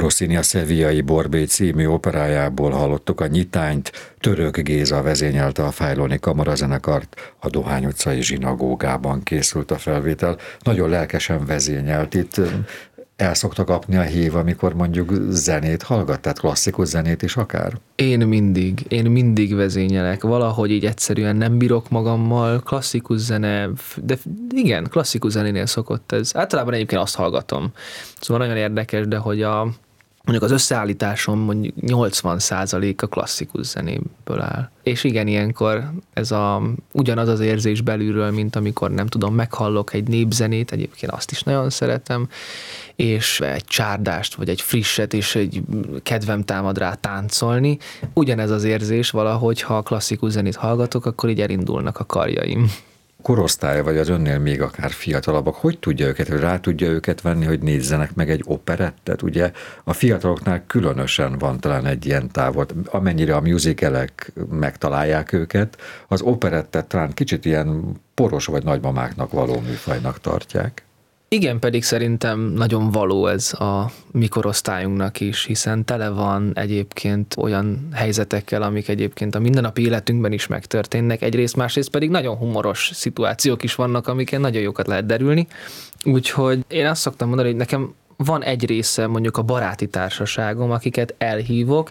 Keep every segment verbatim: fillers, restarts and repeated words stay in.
Rossini a Sevillai Borbély című operájából hallottuk a nyitányt, Török Géza vezényelte a Fájlóni Kamarazenekart, a Dohány utcai zsinagógában készült a felvétel. Nagyon lelkesen vezényelt itt. El szokta kapni a hív, amikor mondjuk zenét hallgat, tehát klasszikus zenét is akár? Én mindig, én mindig vezényelek. Valahogy így egyszerűen nem bírok magammal, klasszikus zene, de igen, klasszikus zenénél szokott ez. Általában egyébként azt hallgatom. Szóval nagyon érdekes, de hogy a mondjuk az összeállításom mondjuk nyolcvan százalék a klasszikus zenéből áll. És igen, ilyenkor ez a, ugyanaz az érzés belülről, mint amikor nem tudom, meghallok egy népzenét, egyébként azt is nagyon szeretem, és egy csárdást, vagy egy frisset, és egy kedvem támad rá táncolni. Ugyanez az érzés valahogy, ha a klasszikus zenét hallgatok, akkor így elindulnak a karjaim. Korosztálya, vagy az önnél még akár fiatalabbak, hogy tudja őket, hogy rá tudja őket venni, hogy nézzenek meg egy operettet? Ugye a fiataloknál különösen van talán egy ilyen távot, amennyire a musicalek megtalálják őket, az operettet talán kicsit ilyen poros vagy nagymamáknak való műfajnak tartják. Igen, pedig szerintem nagyon való ez a mi korosztályunknak is, hiszen tele van egyébként olyan helyzetekkel, amik egyébként a mindennapi életünkben is megtörténnek, egyrészt, másrészt pedig nagyon humoros szituációk is vannak, amiken nagyon jókat lehet derülni. Úgyhogy én azt szoktam mondani, hogy nekem van egy része mondjuk a baráti társaságom, akiket elhívok,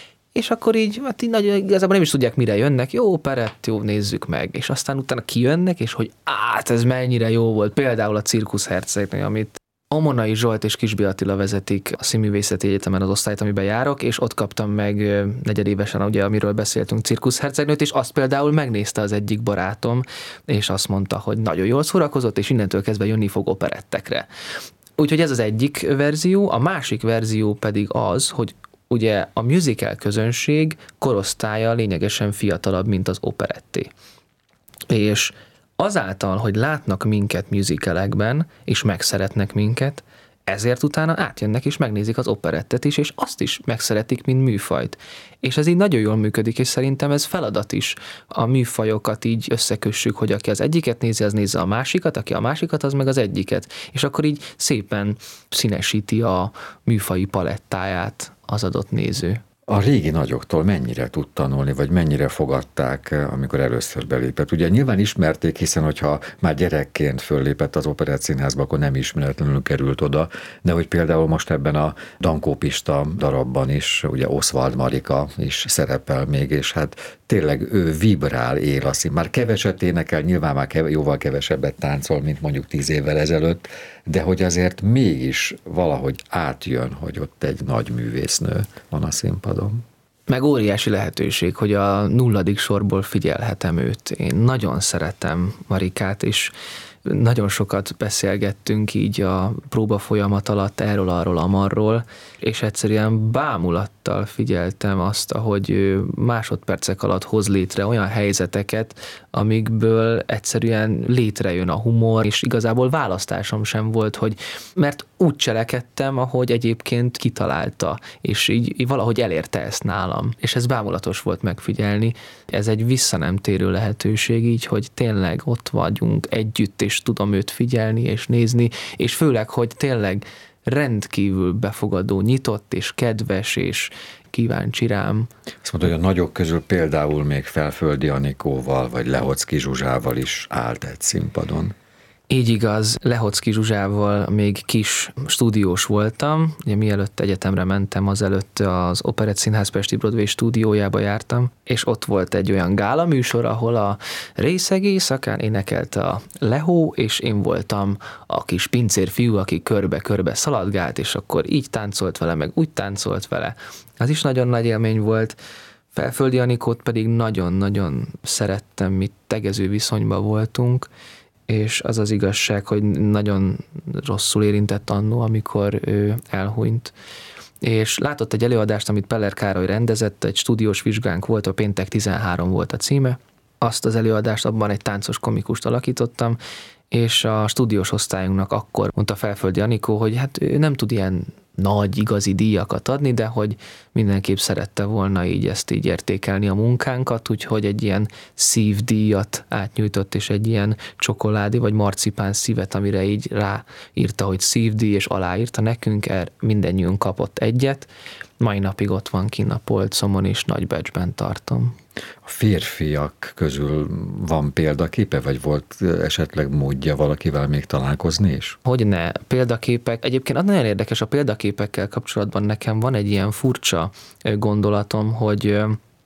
és akkor így, hát így nagyon, igazából nem is tudják, mire jönnek, jó operett, jó, nézzük meg, és aztán utána kijönnek, és hogy át, ez mennyire jó volt, például a Cirkuszhercegnő, amit Omonai Zsolt és Kisby Attila vezetik a Színművészeti Egyetemen az osztályt, amiben járok, és ott kaptam meg negyedévesen, ugye, amiről beszéltünk, Cirkuszhercegnőt, és azt például megnézte az egyik barátom, és azt mondta, hogy nagyon jól szórakozott, és innentől kezdve jönni fog operettekre. Úgyhogy ez az egyik verzió, a másik verzió pedig az, hogy ugye a musical közönség korosztálya lényegesen fiatalabb, mint az operetté. És azáltal, hogy látnak minket musicalekben, és megszeretnek minket, ezért utána átjönnek és megnézik az operettet is, és azt is megszeretik, mint műfajt. És ez így nagyon jól működik, és szerintem ez feladat is. A műfajokat így összekössük, hogy aki az egyiket nézi, az nézze a másikat, aki a másikat, az meg az egyiket. És akkor így szépen színesíti a műfaji palettáját az adott néző. A régi nagyoktól mennyire tud tanulni, vagy mennyire fogadták, amikor először belépett? Ugye nyilván ismerték, hiszen hogyha már gyerekként föllépett az Operett Színházba, akkor nem ismeretlenül került oda, de hogy például most ebben a Dankó Pista darabban is, ugye Oswald Marika is szerepel még, és hát tényleg ő vibrál, él a szín. Már keveset énekel, nyilván már keve, jóval kevesebbet táncol, mint mondjuk tíz évvel ezelőtt, de hogy azért mégis valahogy átjön, hogy ott egy nagy művésznő van a színpadon. Meg óriási lehetőség, hogy a nulladik sorból figyelhetem őt. Én nagyon szeretem Marikát, és nagyon sokat beszélgettünk így a próba folyamat alatt erről, arról, amarról, és egyszerűen bámulattal figyeltem azt, ahogy ő másodpercek alatt hoz létre olyan helyzeteket, amikből egyszerűen létrejön a humor, és igazából választásom sem volt, hogy mert úgy cselekedtem, ahogy egyébként kitalálta, és így, így valahogy elérte ezt nálam. És ez bámulatos volt megfigyelni. Ez egy visszanemtérő lehetőség így, hogy tényleg ott vagyunk együtt, és tudom őt figyelni és nézni, és főleg, hogy tényleg rendkívül befogadó, nyitott és kedves és kíváncsi rám. Azt mondta, hogy a nagyok közül például még Felföldi Anikóval vagy Lehocki Zsuzsával is állt egy színpadon. Így igaz, Lehocki Zsuzsával még kis stúdiós voltam, ugye mielőtt egyetemre mentem, azelőtt az Operett Színház Pesti Broadway stúdiójába jártam, és ott volt egy olyan gála műsor, ahol a részeg éjszakán énekelte a Lehó, és én voltam a kis pincér fiú, aki körbe-körbe szaladgált, és akkor így táncolt vele, meg úgy táncolt vele. Az is nagyon nagy élmény volt. Felföldi Anikót pedig nagyon-nagyon szerettem, mi tegező viszonyban voltunk, és az az igazság, hogy nagyon rosszul érintett annó, amikor ő elhunyt. És látott egy előadást, amit Peller Károly rendezett, egy stúdiós vizsgánk volt, a Péntek tizenhárom volt a címe. Azt az előadást, abban egy táncos komikust alakítottam, és a stúdiós osztályunknak akkor mondta Felföldi Anikó, hogy hát ő nem tud ilyen nagy, igazi díjakat adni, de hogy mindenképp szerette volna így ezt így értékelni a munkánkat, úgyhogy egy ilyen szívdíjat átnyújtott, és egy ilyen csokoládé vagy marcipán szívet, amire így ráírta, hogy szívdíj, és aláírta nekünk, er, mindennyiunk kapott egyet. Mai napig ott van kinn a polcomon, és nagy becsben tartom. A férfiak közül van példaképe, vagy volt esetleg módja valakivel még találkozni is? Hogyne, példaképek. Egyébként az nagyon érdekes, a példaképekkel kapcsolatban nekem van egy ilyen furcsa gondolatom, hogy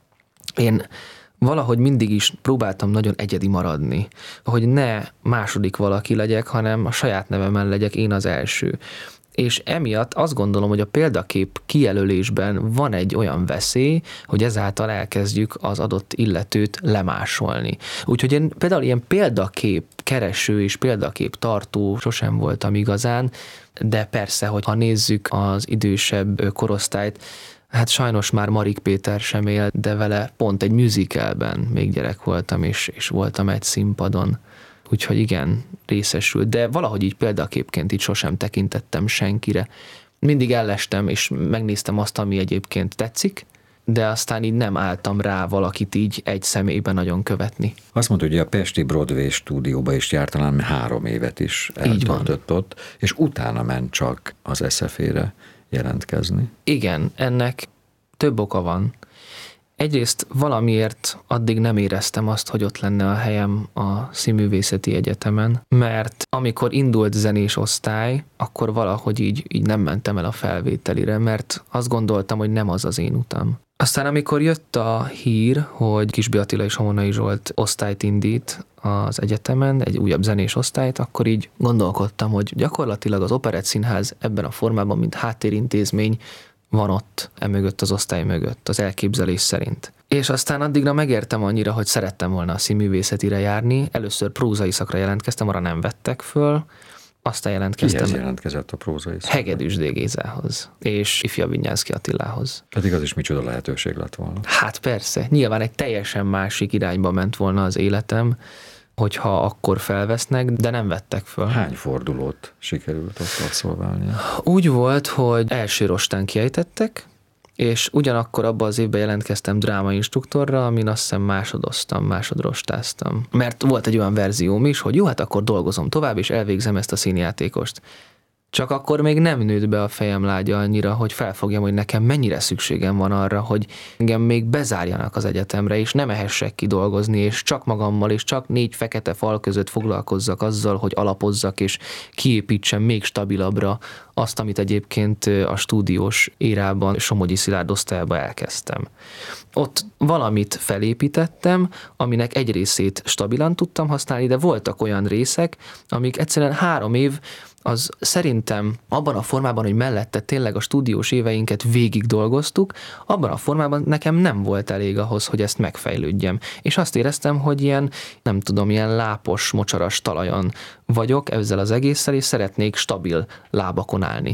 én valahogy mindig is próbáltam nagyon egyedi maradni, hogy ne második valaki legyek, hanem a saját nevemen legyek én az első. És emiatt azt gondolom, hogy a példakép kijelölésben van egy olyan veszély, hogy ezáltal elkezdjük az adott illetőt lemásolni. Úgyhogy én például ilyen példakép kereső és példakép tartó sosem voltam igazán, de persze, hogy ha nézzük az idősebb korosztályt, hát sajnos már Marik Péter sem él, de vele pont egy musicalben még gyerek voltam, és, és voltam egy színpadon. Úgyhogy igen, részesült, de valahogy így példaképként így sosem tekintettem senkire. Mindig ellestem, és megnéztem azt, ami egyébként tetszik, de aztán így nem álltam rá valakit így egy személyben nagyon követni. Azt mondta, hogy a pesti Broadway stúdióba is járt, talán három évet is eltöltött ott, és utána ment csak az es ef é-re jelentkezni. Igen, ennek több oka van. Egyrészt valamiért addig nem éreztem azt, hogy ott lenne a helyem a Színművészeti Egyetemen, mert amikor indult zenés osztály, akkor valahogy így, így nem mentem el a felvételire, mert azt gondoltam, hogy nem az az én utam. Aztán amikor jött a hír, hogy Kisby Attila és Homonai Zsolt osztályt indít az egyetemen, egy újabb zenés osztályt, akkor így gondolkodtam, hogy gyakorlatilag az Operett Színház ebben a formában, mint háttérintézmény, van ott, emögött az osztály mögött, az elképzelés szerint. És aztán addigra megértem annyira, hogy szerettem volna a színművészetire járni. Először prózai szakra jelentkeztem, arra nem vettek föl. Aztán jelentkeztem. Kihez jelentkezett a prózai szakra? Hegedűs D. Gézához és Ifja Vinyánszky Attilához. Pedig az is micsoda lehetőség lett volna. Hát persze, nyilván egy teljesen másik irányba ment volna az életem, hogyha akkor felvesznek, de nem vettek föl. Hány fordulót sikerült ott abszolválnia? Úgy volt, hogy első rostán kiejtettek, és ugyanakkor abban az évben jelentkeztem drámainstruktorra, amin azt hiszem másodoztam, másodrostáztam. Mert volt egy olyan verzióm is, hogy jó, hát akkor dolgozom tovább, és elvégzem ezt a színjátékost. Csak akkor még nem nőtt be a fejem lágya annyira, hogy felfogjam, hogy nekem mennyire szükségem van arra, hogy engem még bezárjanak az egyetemre, és nem ehessek ki dolgozni, és csak magammal, és csak négy fekete fal között foglalkozzak azzal, hogy alapozzak, és kiépítsem még stabilabbra azt, amit egyébként a stúdiós érában Somogyi Szilárd osztályába elkezdtem. Ott valamit felépítettem, aminek egy részét stabilan tudtam használni, de voltak olyan részek, amik egyszerűen három év, az szerintem abban a formában, hogy mellette tényleg a stúdiós éveinket végig dolgoztuk, abban a formában nekem nem volt elég ahhoz, hogy ezt megfejlődjem. És azt éreztem, hogy ilyen, nem tudom, ilyen lápos, mocsaras talajon vagyok ezzel az egésszel, és szeretnék stabil lábakon állni.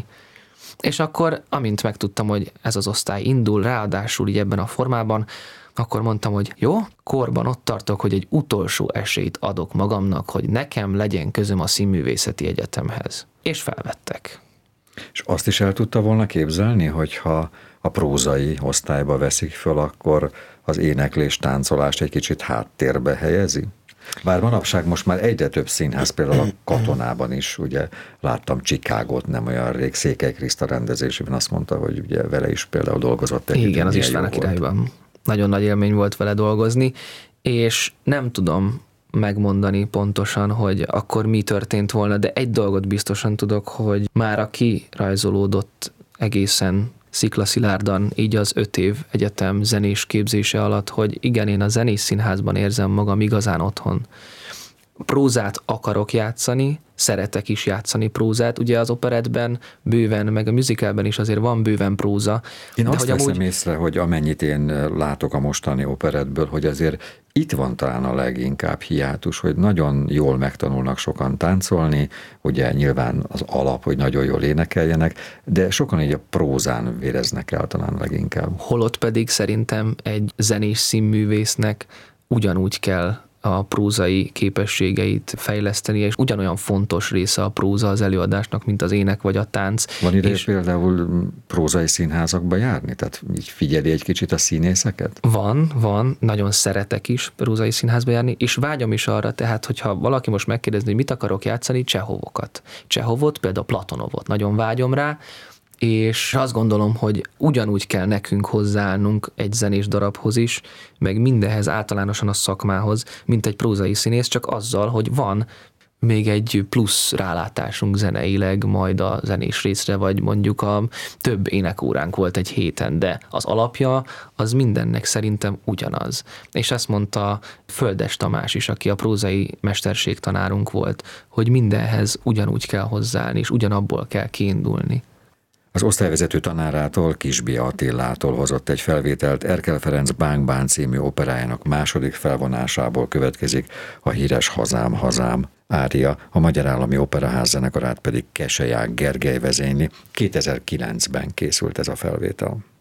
És akkor, amint megtudtam, hogy ez az osztály indul, ráadásul így ebben a formában, akkor mondtam, hogy jó, korban ott tartok, hogy egy utolsó esélyt adok magamnak, hogy nekem legyen közöm a Színművészeti Egyetemhez. És felvettek. És azt is el tudta volna képzelni, hogyha a prózai osztályba veszik föl, akkor az éneklés, táncolást egy kicsit háttérbe helyezi? Bár manapság most már egyre több színház, például a Katonában is, ugye láttam Chicagót nem olyan rég, Székely Kriszta rendezésében, azt mondta, hogy ugye vele is például dolgozott együtt. Igen, az István királyban. Nagyon nagy élmény volt vele dolgozni, és nem tudom megmondani pontosan, hogy akkor mi történt volna, de egy dolgot biztosan tudok, hogy már a kirajzolódott egészen sziklaszilárdan, így az öt év egyetem zenés képzése alatt, hogy igen, én a zenés színházban érzem magam igazán otthon. Prózát akarok játszani, szeretek is játszani prózát. Ugye az operettben bőven, meg a musicalben is azért van bőven próza. Én de azt hogy veszem amúgy... észre, hogy amennyit én látok a mostani operettből, hogy azért itt van talán a leginkább hiátus, hogy nagyon jól megtanulnak sokan táncolni, ugye nyilván az alap, hogy nagyon jól énekeljenek, de sokan így a prózán véreznek el talán leginkább. Holott pedig szerintem egy zenés színművésznek ugyanúgy kell a prózai képességeit fejleszteni, és ugyanolyan fontos része a próza az előadásnak, mint az ének vagy a tánc. Van ide és például prózai színházakba járni? Tehát így figyeli egy kicsit a színészeket? Van, van, nagyon szeretek is prózai színházba járni, és vágyom is arra, tehát, hogyha valaki most megkérdezni, hogy mit akarok játszani, Csehovokat. Csehovot, például Platonovot, nagyon vágyom rá, és azt gondolom, hogy ugyanúgy kell nekünk hozzáállnunk egy zenés darabhoz is, meg mindenhez általánosan a szakmához, mint egy prózai színész, csak azzal, hogy van még egy plusz rálátásunk zeneileg majd a zenés részre, vagy mondjuk a több énekóránk volt egy héten, de az alapja az mindennek szerintem ugyanaz. És ezt mondta Földes Tamás is, aki a prózai mesterségtanárunk volt, hogy mindenhez ugyanúgy kell hozzáállni, és ugyanabból kell kiindulni. Az osztályvezető tanárától, Kisbia Attilától hozott egy felvételt Erkel Ferenc Bánk Bán című operájának második felvonásából következik a híres Hazám, hazám ária, a Magyar Állami Operaház zenekarát pedig Keselyák Gergely vezényli. kétezer-kilencben készült ez a felvétel.